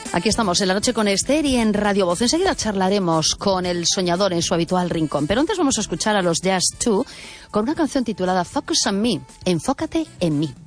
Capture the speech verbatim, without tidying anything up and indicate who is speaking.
Speaker 1: Aquí estamos en La Noche con Esther y en Radio Voz. Enseguida charlaremos con el soñador en su habitual rincón. Pero antes vamos a escuchar a los Jazz dos con una canción titulada Focus on Me, Enfócate en mí.